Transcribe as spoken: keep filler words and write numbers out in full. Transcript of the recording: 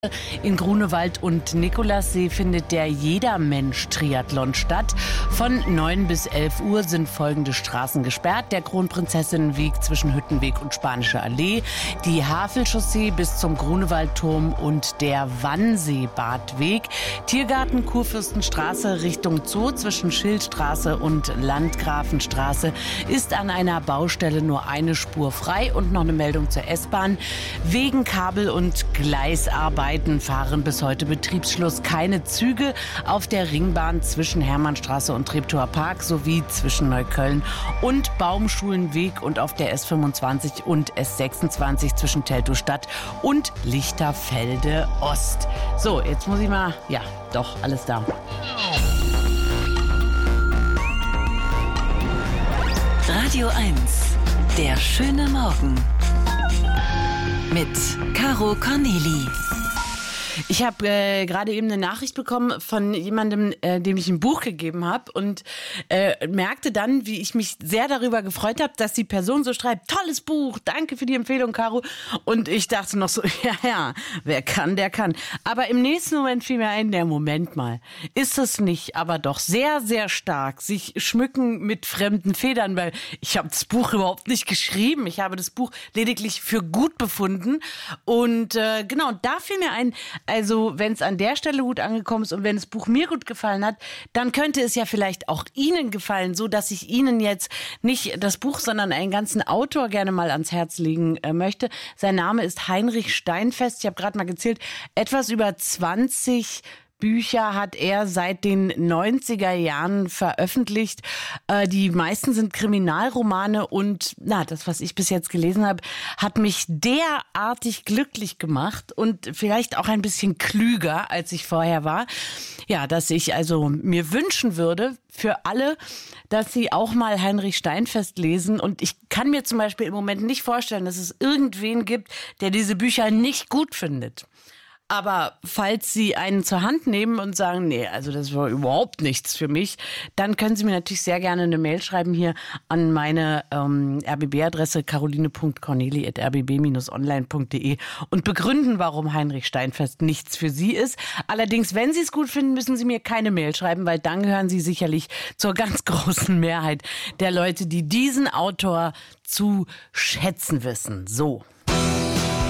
In Grunewald und Nikolassee findet der Jedermensch-Triathlon statt. Von neun bis elf Uhr sind folgende Straßen gesperrt. Der Kronprinzessinnenweg zwischen Hüttenweg und Spanische Allee, die Havelchaussee bis zum Grunewaldturm und der Wannseebadweg. Tiergarten Kurfürstenstraße Richtung Zoo zwischen Schildstraße und Landgrafenstraße ist an einer Baustelle nur eine Spur frei. Und noch eine Meldung zur S-Bahn. Wegen Kabel- und Gleisarbeit fahren bis heute Betriebsschluss keine Züge auf der Ringbahn zwischen Hermannstraße und Treptower Park sowie zwischen Neukölln und Baumschulenweg und auf der S fünfundzwanzig und S sechsundzwanzig zwischen Teltow-Stadt und Lichterfelde Ost. So, jetzt muss ich mal, ja, doch, alles da. Radio eins, der schöne Morgen mit Caro Corneli. Ich habe äh, gerade eben eine Nachricht bekommen von jemandem, äh, dem ich ein Buch gegeben habe und äh, merkte dann, wie ich mich sehr darüber gefreut habe, dass die Person so schreibt, tolles Buch, danke für die Empfehlung, Caro. Und ich dachte noch so, ja, ja, wer kann, der kann. Aber im nächsten Moment fiel mir ein, der Moment mal, ist es nicht, aber doch sehr, sehr stark, sich schmücken mit fremden Federn, weil ich habe das Buch überhaupt nicht geschrieben. Ich habe das Buch lediglich für gut befunden. Und äh, genau, da fiel mir ein, also wenn es an der Stelle gut angekommen ist und wenn das Buch mir gut gefallen hat, dann könnte es ja vielleicht auch Ihnen gefallen, so dass ich Ihnen jetzt nicht das Buch, sondern einen ganzen Autor gerne mal ans Herz legen äh, möchte. Sein Name ist Heinrich Steinfest. Ich habe gerade mal gezählt, etwas über zwanzig Bücher hat er seit den neunziger Jahren veröffentlicht. Äh, die meisten sind Kriminalromane und na, das, was ich bis jetzt gelesen habe, hat mich derartig glücklich gemacht und vielleicht auch ein bisschen klüger, als ich vorher war. Ja, dass ich also mir wünschen würde für alle, dass sie auch mal Heinrich Steinfest lesen. Und ich kann mir zum Beispiel im Moment nicht vorstellen, dass es irgendwen gibt, der diese Bücher nicht gut findet. Aber falls Sie einen zur Hand nehmen und sagen, nee, also das war überhaupt nichts für mich, dann können Sie mir natürlich sehr gerne eine Mail schreiben hier an meine ähm, R B B-Adresse caroline punkt corneli at r b b dash online punkt de und begründen, warum Heinrich Steinfest nichts für Sie ist. Allerdings, wenn Sie es gut finden, müssen Sie mir keine Mail schreiben, weil dann gehören Sie sicherlich zur ganz großen Mehrheit der Leute, die diesen Autor zu schätzen wissen. So.